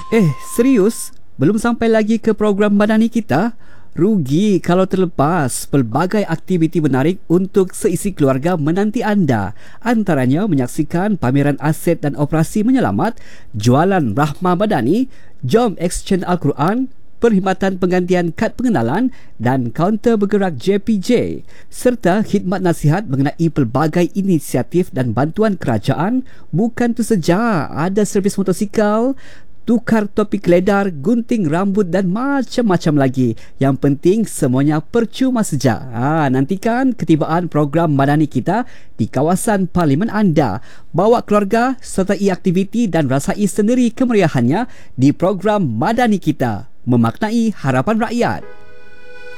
Serius? Belum sampai lagi ke program madani kita? Rugi kalau terlepas pelbagai aktiviti menarik untuk seisi keluarga menanti anda. Antaranya menyaksikan pameran aset dan operasi menyelamat, jualan Rahmah Madani, jom exchange Al-Quran, perkhidmatan penggantian kad pengenalan dan kaunter bergerak JPJ serta khidmat nasihat mengenai pelbagai inisiatif dan bantuan kerajaan. Bukan itu saja, ada servis motosikal, tukar topik ledar, gunting rambut dan macam-macam lagi. Yang penting semuanya percuma saja. Nantikan ketibaan program madani kita di kawasan parlimen anda. Bawa keluarga, sertai aktiviti dan rasai sendiri kemeriahannya di program madani kita. Memaknai harapan rakyat.